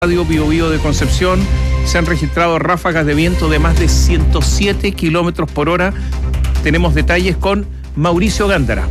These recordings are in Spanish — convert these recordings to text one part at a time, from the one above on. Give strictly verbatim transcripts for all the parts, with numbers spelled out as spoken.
Radio Bio Bio de Concepción. Se han registrado ráfagas de viento de más de ciento siete kilómetros por hora. Tenemos detalles con Mauricio Gándara.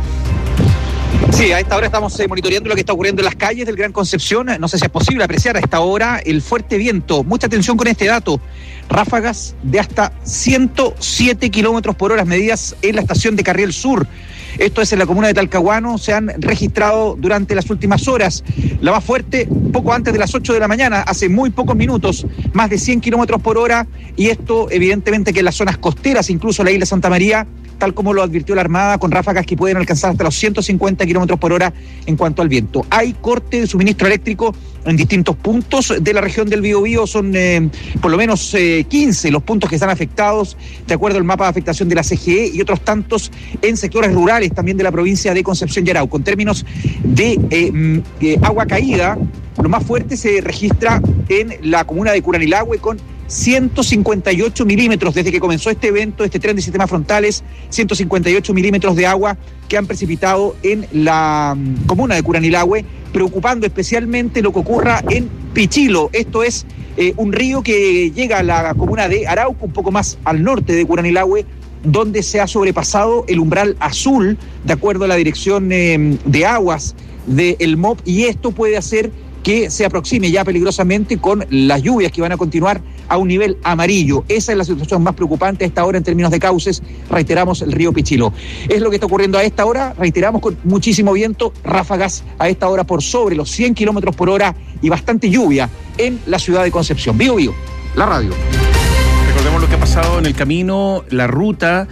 Sí, a esta hora estamos eh, monitoreando lo que está ocurriendo en las calles del Gran Concepción. No sé si es posible apreciar a esta hora el fuerte viento. Mucha atención con este dato. Ráfagas de hasta ciento siete kilómetros por hora medidas en la estación de Carriel Sur. Esto es en la comuna de Talcahuano, se han registrado durante las últimas horas. La más fuerte, poco antes de las ocho de la mañana, hace muy pocos minutos, más de cien kilómetros por hora, y esto evidentemente que en las zonas costeras, incluso la isla Santa María, tal como lo advirtió la Armada, con ráfagas que pueden alcanzar hasta los ciento cincuenta kilómetros por hora en cuanto al viento. Hay corte de suministro eléctrico en distintos puntos de la región del Biobío, son eh, por lo menos eh, quince los puntos que están afectados, de acuerdo al mapa de afectación de la C G E, y otros tantos en sectores rurales también de la provincia de Concepción y Arauco. En términos de eh, eh, agua caída, lo más fuerte se registra en la comuna de Curanilahue con ciento cincuenta y ocho milímetros desde que comenzó este evento, este tren de sistemas frontales, ciento cincuenta y ocho milímetros de agua que han precipitado en la um, comuna de Curanilahue, preocupando especialmente lo que ocurra en Pichilo. Esto es eh, un río que llega a la comuna de Arauco, un poco más al norte de Curanilahue, donde se ha sobrepasado el umbral azul, de acuerdo a la dirección eh, de aguas del M O P, y esto puede hacer que se aproxime ya peligrosamente con las lluvias que van a continuar a un nivel amarillo. Esa es la situación más preocupante a esta hora en términos de cauces, reiteramos, el río Pichilo. Es lo que está ocurriendo a esta hora, reiteramos, con muchísimo viento, ráfagas a esta hora por sobre los cien kilómetros por hora y bastante lluvia en la ciudad de Concepción. Bio Bio, la radio. Recordemos lo que ha pasado en el camino, la ruta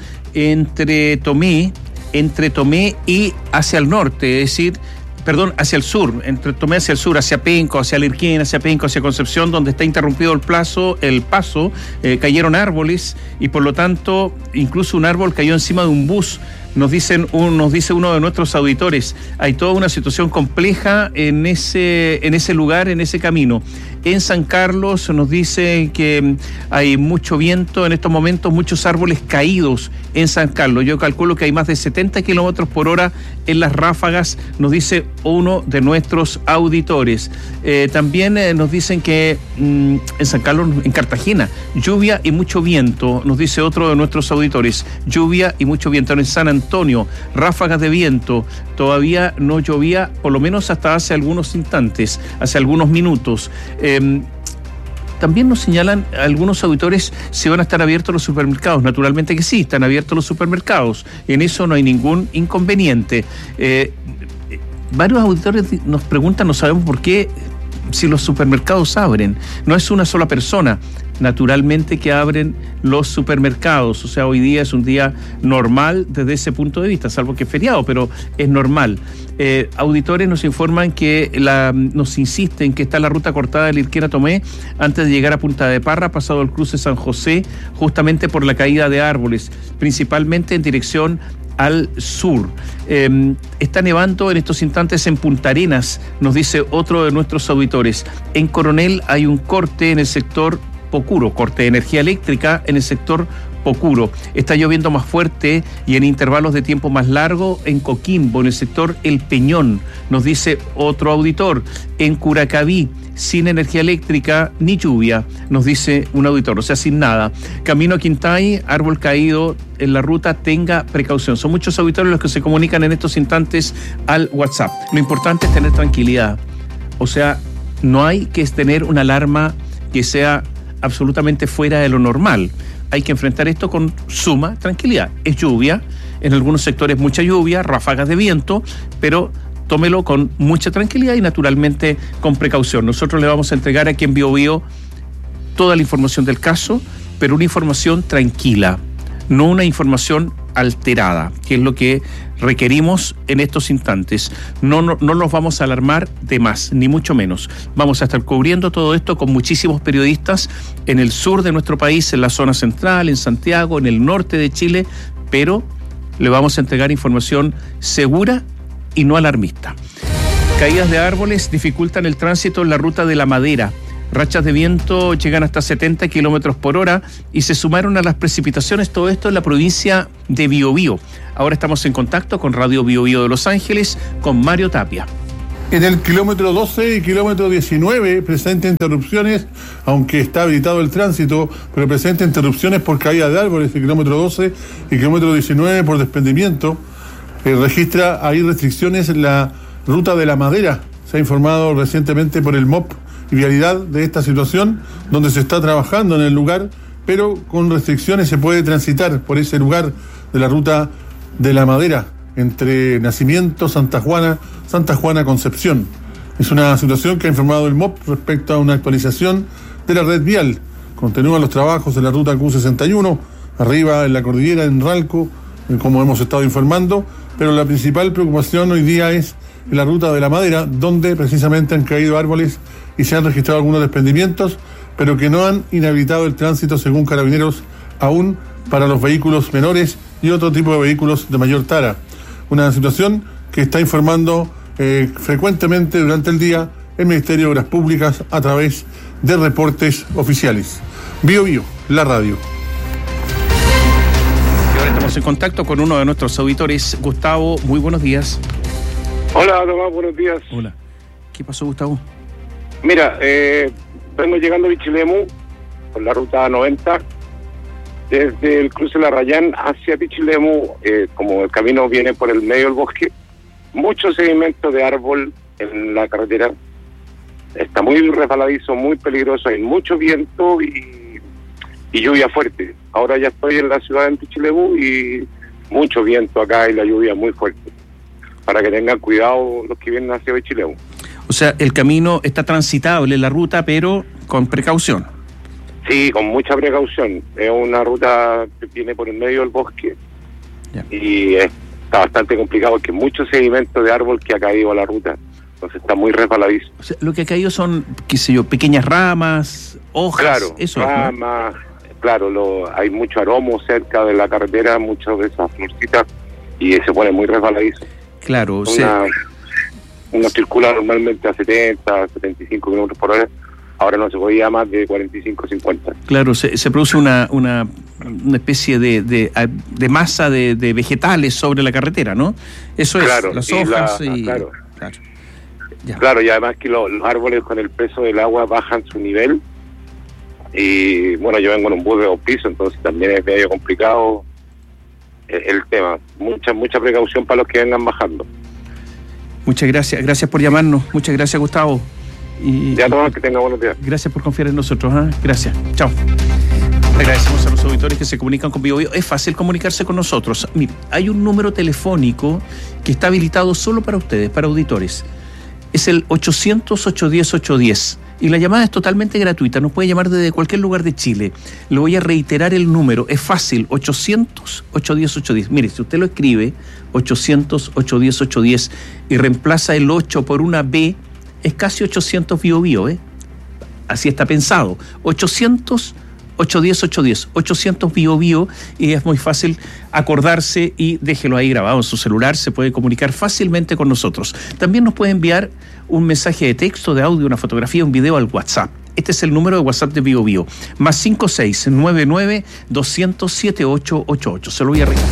entre Tomé, entre Tomé y hacia el norte, es decir, perdón, hacia el sur, entre Tomé hacia el sur, hacia Penco, hacia Lirquén, hacia Penco, hacia Concepción, donde está interrumpido el plazo, el paso, eh, cayeron árboles y por lo tanto incluso un árbol cayó encima de un bus. Nos dicen un, nos dice uno de nuestros auditores, hay toda una situación compleja en ese, en ese lugar, en ese camino. En San Carlos nos dice que hay mucho viento en estos momentos, muchos árboles caídos en San Carlos. Yo calculo que hay más de setenta kilómetros por hora en las ráfagas, nos dice uno de nuestros auditores. Eh, también eh, nos dicen que mmm, en San Carlos, en Cartagena, lluvia y mucho viento, nos dice otro de nuestros auditores, lluvia y mucho viento. En San Antonio, ráfagas de viento, todavía no llovía, por lo menos hasta hace algunos instantes, hace algunos minutos. Eh, También nos señalan algunos auditores si van a estar abiertos los supermercados. Naturalmente que sí, están abiertos los supermercados. En eso no hay ningún inconveniente. Eh, varios auditores nos preguntan, no sabemos por qué, si los supermercados abren. No es una sola persona. Naturalmente que abren los supermercados, o sea, hoy día es un día normal desde ese punto de vista, salvo que es feriado, pero es normal. Eh, auditores nos informan que la, nos insisten que está la ruta cortada de Lirquén a Tomé antes de llegar a Punta de Parra, pasado el cruce San José, justamente por la caída de árboles, principalmente en dirección al sur. Eh, está nevando en estos instantes en Punta Arenas, nos dice otro de nuestros auditores. En Coronel hay un corte en el sector Pocuro, corte de energía eléctrica en el sector Pocuro. Está lloviendo más fuerte y en intervalos de tiempo más largo en Coquimbo, en el sector El Peñón, nos dice otro auditor. En Curacaví, sin energía eléctrica ni lluvia, nos dice un auditor, o sea, sin nada. Camino a Quintay, árbol caído en la ruta, tenga precaución. Son muchos auditores los que se comunican en estos instantes al WhatsApp. Lo importante es tener tranquilidad, o sea, no hay que tener una alarma que sea absolutamente fuera de lo normal. Hay que enfrentar esto con suma tranquilidad. Es lluvia, en algunos sectores mucha lluvia, ráfagas de viento, pero tómelo con mucha tranquilidad y naturalmente con precaución. Nosotros le vamos a entregar aquí en Bio Bio toda la información del caso, pero una información tranquila, no una información alterada, que es lo que requerimos en estos instantes. No, no, no nos vamos a alarmar de más, ni mucho menos. Vamos a estar cubriendo todo esto con muchísimos periodistas en el sur de nuestro país, en la zona central, en Santiago, en el norte de Chile, pero le vamos a entregar información segura y no alarmista. Caídas de árboles dificultan el tránsito en la ruta de La Madera. Rachas de viento llegan hasta setenta kilómetros por hora y se sumaron a las precipitaciones, todo esto en la provincia de Biobío. Ahora estamos en contacto con Radio Bio Bio de Los Ángeles, con Mario Tapia. En el kilómetro doce y kilómetro diecinueve presenta interrupciones, aunque está habilitado el tránsito, pero presenta interrupciones por caída de árboles, el kilómetro doce y kilómetro diecinueve por desprendimiento. Eh, registra ahí restricciones en la ruta de La Madera. Se ha informado recientemente por el M O P y Vialidad de esta situación, donde se está trabajando en el lugar, pero con restricciones se puede transitar por ese lugar de la ruta de La Madera, entre Nacimiento, Santa Juana, Santa Juana, Concepción. Es una situación que ha informado el M O P respecto a una actualización de la red vial. Continúan los trabajos en la ruta Q sesenta y uno, arriba en la cordillera, en Ralco, como hemos estado informando, pero la principal preocupación hoy día es en la ruta de La Madera, donde precisamente han caído árboles y se han registrado algunos desprendimientos, pero que no han inhabilitado el tránsito, según Carabineros, aún para los vehículos menores y otro tipo de vehículos de mayor tara. Una situación que está informando eh, frecuentemente durante el día el Ministerio de Obras Públicas a través de reportes oficiales. Bio Bio, la radio. Y ahora estamos en contacto con uno de nuestros auditores. Gustavo, muy buenos días. Hola, Tomás, buenos días. Hola. ¿Qué pasó, Gustavo? Mira, eh, vengo llegando a Pichilemu por la ruta noventa. Desde el cruce La Rayán hacia Pichilemu, eh, como el camino viene por el medio del bosque, mucho sedimento de árbol en la carretera. Está muy resbaladizo, muy peligroso, hay mucho viento y, y lluvia fuerte. Ahora ya estoy en la ciudad de Pichilemu y mucho viento acá y la lluvia muy fuerte. Para que tengan cuidado los que vienen hacia Pichilemu. O sea, el camino está transitable, la ruta, pero con precaución. Sí, con mucha precaución. Es una ruta que viene por el medio del bosque. Ya. Y está bastante complicado porque mucho sedimento de árbol que ha caído a la ruta. Entonces está muy resbaladizo. O sea, lo que ha caído son, qué sé yo, pequeñas ramas, hojas. Claro, eso, ramas. ¿No? Claro, lo, hay mucho aromo cerca de la carretera, muchas de esas florcitas, y se pone muy resbaladizo. Claro, o una, sea... uno circula normalmente a setenta, setenta y cinco kilómetros por hora. Ahora no se podía más de cuarenta y cinco, cincuenta. Claro, se, se produce una, una, una especie de, de, de masa de, de vegetales sobre la carretera, ¿no? Eso es, claro, las y hojas la, y... Claro, claro. Ya. Claro, y además que lo, los árboles con el peso del agua bajan su nivel. Y bueno, yo vengo en un bus de dos pisos, entonces también es medio complicado el, el tema. Mucha, mucha precaución para los que vengan bajando. Muchas gracias, gracias por llamarnos. Muchas gracias, Gustavo. Y ya, Tomás, que tenga buenos días. Gracias por confiar en nosotros. ¿eh? Gracias. Chao. Le agradecemos a los auditores que se comunican con Bio Bio. Es fácil comunicarse con nosotros. Mire, hay un número telefónico que está habilitado solo para ustedes, para auditores. Es el ochocientos, ochocientos diez, ochocientos diez. Y la llamada es totalmente gratuita. Nos puede llamar desde cualquier lugar de Chile. Le voy a reiterar el número. Es fácil. ochocientos, ochocientos diez, ochocientos diez. Mire, si usted lo escribe, ochocientos, ochocientos diez, ochocientos diez, y reemplaza el ocho por una B, es casi ochocientos Bio Bio, ¿eh? Así está pensado. ochocientos, ochocientos diez, ochocientos diez. ochocientos Bio Bio, y es muy fácil acordarse y déjelo ahí grabado en su celular. Se puede comunicar fácilmente con nosotros. También nos puede enviar un mensaje de texto, de audio, una fotografía, un video al WhatsApp. Este es el número de WhatsApp de Bio Bio. Más cinco seis nueve nueve, dos cero cero, siete ocho ocho ocho. Se lo voy a regalar.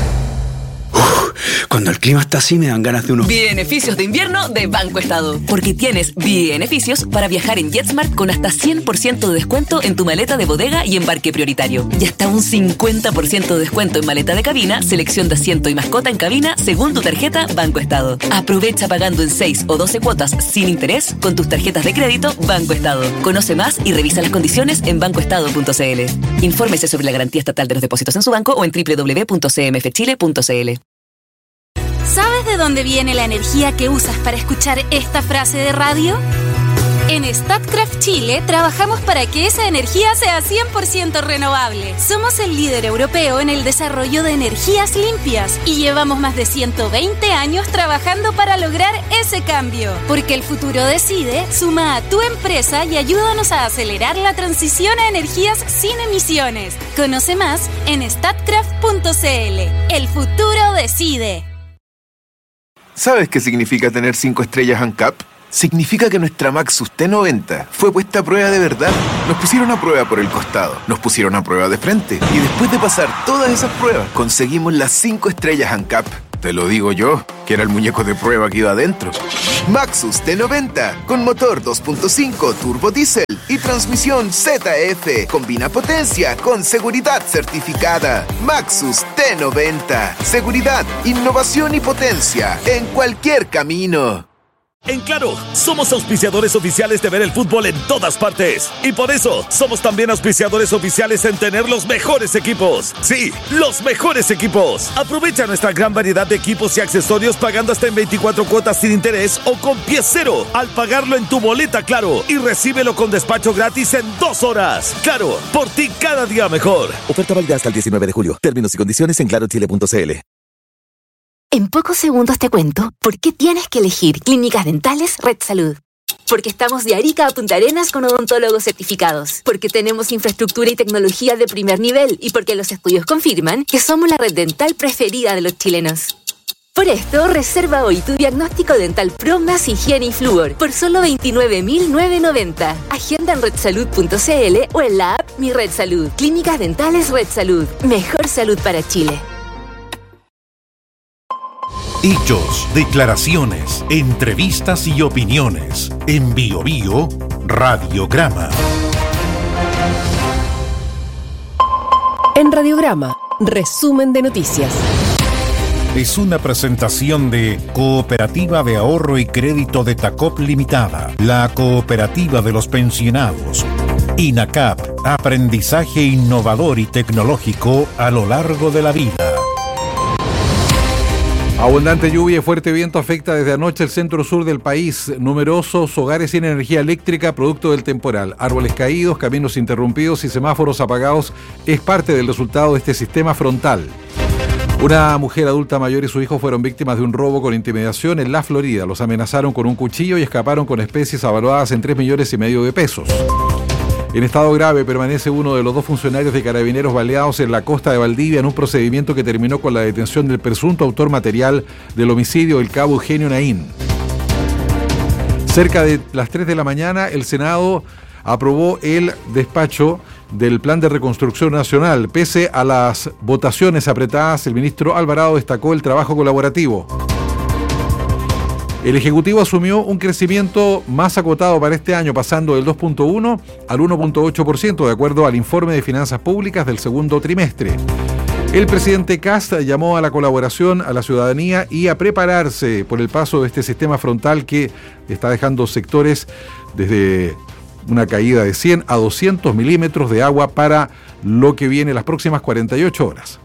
Cuando el clima está así me dan ganas de unos... Beneficios de invierno de Banco Estado. Porque tienes beneficios para viajar en JetSmart con hasta cien por ciento de descuento en tu maleta de bodega y embarque prioritario. Y hasta un cincuenta por ciento de descuento en maleta de cabina, selección de asiento y mascota en cabina según tu tarjeta Banco Estado. Aprovecha pagando en seis o doce cuotas sin interés con tus tarjetas de crédito Banco Estado. Conoce más y revisa las condiciones en banco estado punto c l. Infórmese sobre la garantía estatal de los depósitos en su banco o en doble u doble u doble u punto c m f chile punto c l. ¿Sabes de dónde viene la energía que usas para escuchar esta frase de radio? En Statkraft Chile trabajamos para que esa energía sea cien por ciento renovable. Somos el líder europeo en el desarrollo de energías limpias y llevamos más de ciento veinte años trabajando para lograr ese cambio. Porque el futuro decide, suma a tu empresa y ayúdanos a acelerar la transición a energías sin emisiones. Conoce más en statkraft punto c l. El futuro decide. ¿Sabes qué significa tener cinco estrellas ANCAP? Significa que nuestra Maxus T noventa fue puesta a prueba de verdad. Nos pusieron a prueba por el costado, nos pusieron a prueba de frente y después de pasar todas esas pruebas, conseguimos las cinco estrellas ANCAP. Te lo digo yo, que era el muñeco de prueba que iba adentro. Maxus T noventa, con motor dos punto cinco turbo diésel y transmisión Z F. Combina potencia con seguridad certificada. Maxus T noventa. Seguridad, innovación y potencia en cualquier camino. En Claro, somos auspiciadores oficiales de ver el fútbol en todas partes. Y por eso, somos también auspiciadores oficiales en tener los mejores equipos. Sí, los mejores equipos. Aprovecha nuestra gran variedad de equipos y accesorios pagando hasta en veinticuatro cuotas sin interés o con pie cero al pagarlo en tu boleta Claro. Y recíbelo con despacho gratis en dos horas. Claro, por ti cada día mejor. Oferta válida hasta el diecinueve de julio. Términos y condiciones en claro chile punto c l. En pocos segundos te cuento por qué tienes que elegir Clínicas Dentales Red Salud. Porque estamos de Arica a Punta Arenas con odontólogos certificados. Porque tenemos infraestructura y tecnología de primer nivel. Y porque los estudios confirman que somos la red dental preferida de los chilenos. Por esto, reserva hoy tu diagnóstico dental Pro más higiene y flúor por solo veintinueve mil novecientos noventa. Agenda en red salud punto c l o en la app Mi Red Salud. Clínicas Dentales Red Salud. Mejor salud para Chile. Hechos, declaraciones, entrevistas y opiniones. En Bio Bio, Radiograma. En Radiograma, resumen de noticias. Es una presentación de Cooperativa de Ahorro y Crédito de Tacop Limitada, la cooperativa de los pensionados. INACAP, aprendizaje innovador y tecnológico a lo largo de la vida. Abundante lluvia y fuerte viento afecta desde anoche el centro-sur del país. Numerosos hogares sin energía eléctrica producto del temporal. Árboles caídos, caminos interrumpidos y semáforos apagados es parte del resultado de este sistema frontal. Una mujer adulta mayor y su hijo fueron víctimas de un robo con intimidación en la Florida. Los amenazaron con un cuchillo y escaparon con especies avaluadas en tres millones y medio de pesos. En estado grave permanece uno de los dos funcionarios de Carabineros baleados en la costa de Valdivia en un procedimiento que terminó con la detención del presunto autor material del homicidio del cabo Eugenio Naín. Cerca de las tres de la mañana, el Senado aprobó el despacho del Plan de Reconstrucción Nacional. Pese a las votaciones apretadas, el ministro Alvarado destacó el trabajo colaborativo. El Ejecutivo asumió un crecimiento más acotado para este año, pasando del dos punto uno al uno punto ocho por ciento, de acuerdo al informe de finanzas públicas del segundo trimestre. El presidente Kast llamó a la colaboración a la ciudadanía y a prepararse por el paso de este sistema frontal que está dejando sectores desde una caída de cien a doscientos milímetros de agua para lo que viene las próximas cuarenta y ocho horas.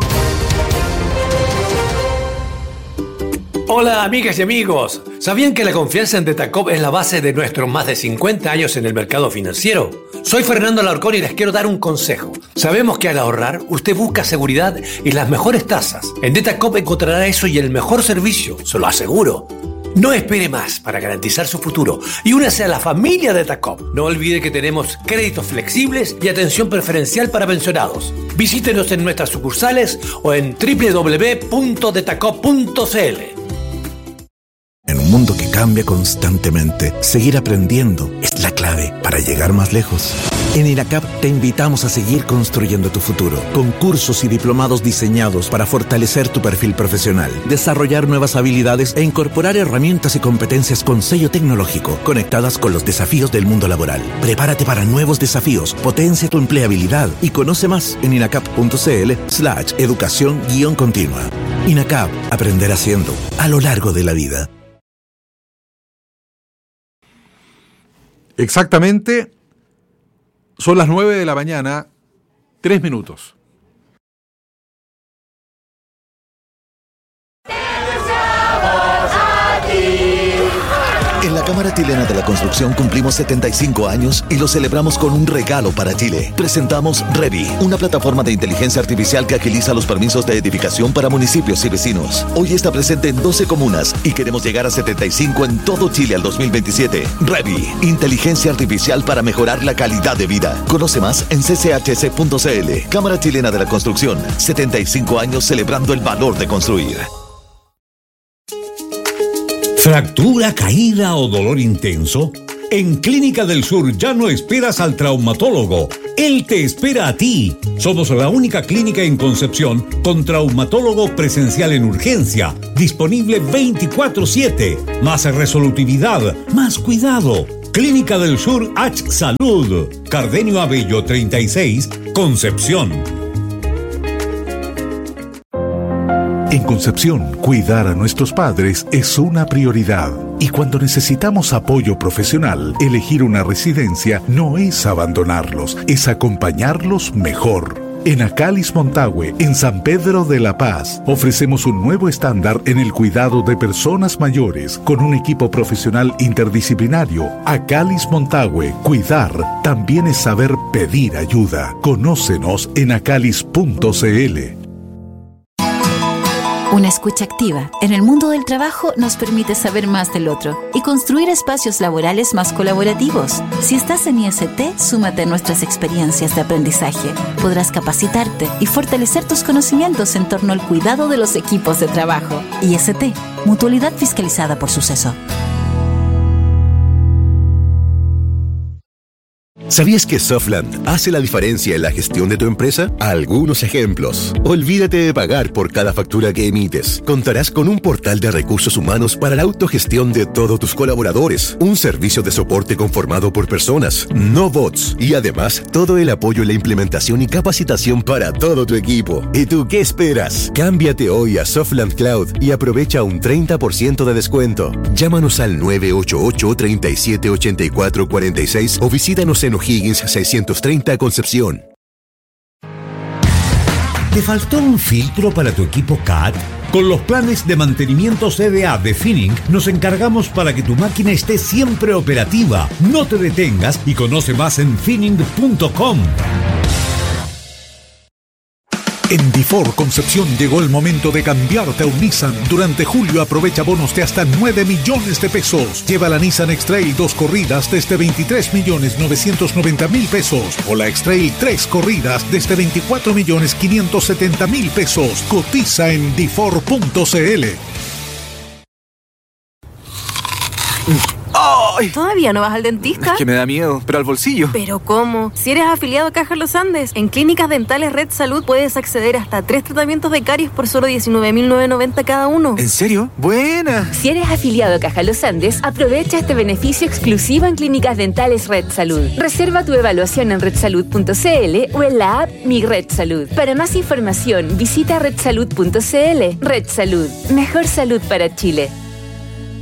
Hola amigas y amigos, ¿sabían que la confianza en Detacop es la base de nuestros más de cincuenta años en el mercado financiero? Soy Fernando Alarcón y les quiero dar un consejo. Sabemos que al ahorrar usted busca seguridad y las mejores tasas. En Detacop encontrará eso y el mejor servicio, se lo aseguro. No espere más para garantizar su futuro y únase a la familia Detacop. No olvide que tenemos créditos flexibles y atención preferencial para pensionados. Visítenos en nuestras sucursales o en doble u doble u doble u punto detacop punto c l. En un mundo que cambia constantemente, seguir aprendiendo es la clave para llegar más lejos. En INACAP te invitamos a seguir construyendo tu futuro, con cursos y diplomados diseñados para fortalecer tu perfil profesional, desarrollar nuevas habilidades e incorporar herramientas y competencias con sello tecnológico, conectadas con los desafíos del mundo laboral. Prepárate para nuevos desafíos, potencia tu empleabilidad y conoce más en inacap punto c l slash educación guión continua. INACAP, aprender haciendo, a lo largo de la vida. Exactamente, son las nueve de la mañana, tres minutos. En la Cámara Chilena de la Construcción cumplimos setenta y cinco años y lo celebramos con un regalo para Chile. Presentamos Revi, una plataforma de inteligencia artificial que agiliza los permisos de edificación para municipios y vecinos. Hoy está presente en doce comunas y queremos llegar a setenta y cinco en todo Chile al dos mil veintisiete. Revi, inteligencia artificial para mejorar la calidad de vida. Conoce más en c c h c punto c l. Cámara Chilena de la Construcción, setenta y cinco años celebrando el valor de construir. ¿Fractura, caída o dolor intenso? En Clínica del Sur ya no esperas al traumatólogo. Él te espera a ti. Somos la única clínica en Concepción con traumatólogo presencial en urgencia, disponible veinticuatro siete. Más resolutividad, más cuidado. Clínica del Sur H Salud. Cardenio Abello treinta y seis, Concepción. En Concepción, cuidar a nuestros padres es una prioridad. Y cuando necesitamos apoyo profesional, elegir una residencia no es abandonarlos, es acompañarlos mejor. En Acalis Montague, en San Pedro de la Paz, ofrecemos un nuevo estándar en el cuidado de personas mayores con un equipo profesional interdisciplinario. Acalis Montague, cuidar también es saber pedir ayuda. Conócenos en acalis punto cl. Una escucha activa en el mundo del trabajo nos permite saber más del otro y construir espacios laborales más colaborativos. Si estás en I S T, súmate a nuestras experiencias de aprendizaje. Podrás capacitarte y fortalecer tus conocimientos en torno al cuidado de los equipos de trabajo. I S T, Mutualidad Fiscalizada por Suceso. ¿Sabías que Softland hace la diferencia en la gestión de tu empresa? Algunos ejemplos. Olvídate de pagar por cada factura que emites. Contarás con un portal de recursos humanos para la autogestión de todos tus colaboradores. Un servicio de soporte conformado por personas, no bots. Y además, todo el apoyo en la implementación y capacitación para todo tu equipo. ¿Y tú qué esperas? Cámbiate hoy a Softland Cloud y aprovecha un treinta por ciento de descuento. Llámanos al nueve ocho ocho, tres siete, ocho cuatro cuatro seis o visítanos en O'Higgins seiscientos treinta Concepción. ¿Te faltó un filtro para tu equipo C A T? Con los planes de mantenimiento C D A de Finning nos encargamos para que tu máquina esté siempre operativa. No te detengas y conoce más en finning punto com. En Difor Concepción llegó el momento de cambiarte a un Nissan. Durante julio aprovecha bonos de hasta nueve millones de pesos. Lleva la Nissan X-Trail dos corridas desde veintitrés millones novecientos noventa mil pesos o la X-Trail tres corridas desde veinticuatro millones quinientos setenta mil pesos. Cotiza en difor punto cl. ¡Ay! ¿Todavía no vas al dentista? Es que me da miedo, pero al bolsillo. ¿Pero cómo? Si eres afiliado a Caja Los Andes, en Clínicas Dentales Red Salud puedes acceder hasta tres tratamientos de caries por solo diecinueve mil novecientos noventa cada uno. ¿En serio? ¡Buena! Si eres afiliado a Caja Los Andes, aprovecha este beneficio exclusivo en Clínicas Dentales Red Salud. Reserva tu evaluación en red salud punto cl o en la app Mi Red Salud. Para más información, visita red salud punto cl. Red Salud. Mejor salud para Chile.